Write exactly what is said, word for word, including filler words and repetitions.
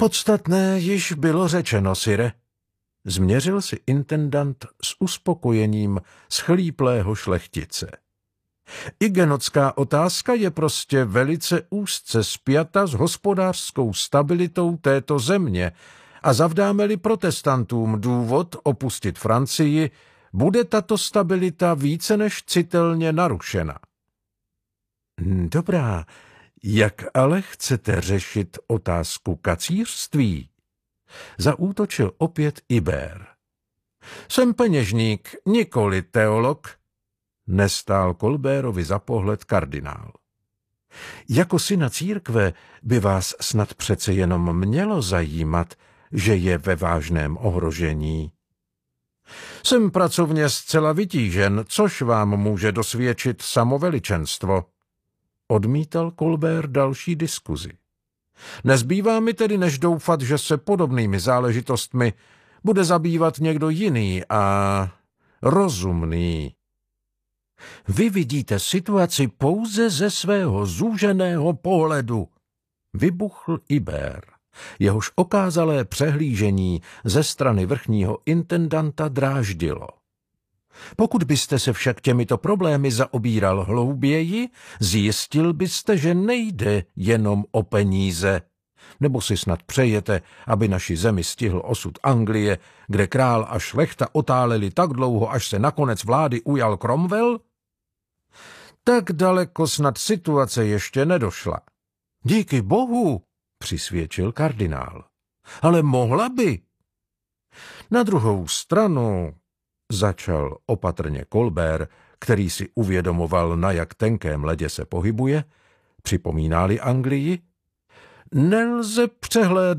Podstatné již bylo řečeno, sire. Změřil si intendant s uspokojením schlíplého šlechtice. Igenotská otázka je prostě velice úzce spjata s hospodářskou stabilitou této země a zavdáme-li protestantům důvod opustit Francii, bude tato stabilita více než citelně narušena. Dobrá, jak ale chcete řešit otázku kacířství? Zaútočil opět Ibér. Jsem peněžník, nikoli teolog, nestál Colbertovi za pohled kardinál. Jako syna církve by vás snad přece jenom mělo zajímat, že je ve vážném ohrožení. Jsem pracovně zcela vytížen, což vám může dosvědčit samoveličenstvo. Odmítal Colbert další diskuzi. Nezbývá mi tedy než doufat, že se podobnými záležitostmi bude zabývat někdo jiný a rozumný. Vy vidíte situaci pouze ze svého zúženého pohledu, vybuchl Ibér. Jehož okázalé přehlížení ze strany vrchního intendanta dráždilo. Pokud byste se však těmito problémy zaobíral hlouběji, zjistil byste, že nejde jenom o peníze. Nebo si snad přejete, aby naši zemi stihl osud Anglie, kde král a šlechta otáleli tak dlouho, až se nakonec vlády ujal Cromwell? Tak daleko snad situace ještě nedošla. Díky bohu, přisvědčil kardinál. Ale mohla by. Na druhou stranu, začal opatrně Colbert, který si uvědomoval, na jak tenkém ledě se pohybuje, připomíná-li Anglii, nelze přehlédnout